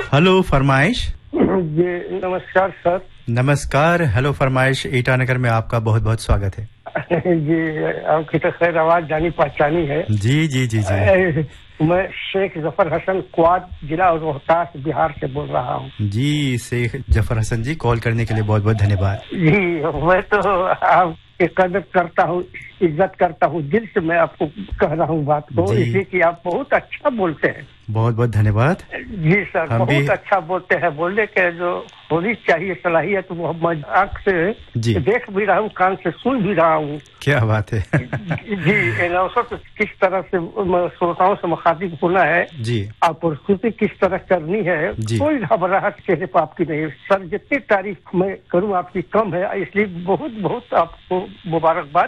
Hello फरमाइश। जी नमस्कार sir. नमस्कार। हेलो फरमाइश ईटानगर में आपका बहुत बहुत स्वागत है। जी आपकी तो खैर आवाज जानी पहचानी है। जी जी जी जी। मैं शेख जफर हसन क्वाद जिला रोहतास बिहार से बोल रहा हूँ। जी शेख जफर हसन जी, कॉल करने के लिए बहुत बहुत धन्यवाद। जी मैं तो आपकी कदर करता हूँ, इज्जत करता हूँ, दिल से मैं आपको कह रहा हूँ बात को, इसलिए कि आप बहुत अच्छा बोलते हैं। बहुत बहुत धन्यवाद। जी सर, बहुत अच्छा बोलते हैं। बोलने के जो होनी चाहिए सलाहियत वो मैं आँख से देख भी रहा हूँ, कान से सुन भी रहा हूँ। क्या बात है। जी एनाउंसर तो किस तरह से श्रोताओं से मुखातिब होना है जी, और प्रस्तुति किस तरह करनी है, कोई घबराहट चेहरे पर आपकी नहीं सर। जितनी तारीफ मैं करूँ आपकी कम है, इसलिए बहुत बहुत आपको मुबारकबाद।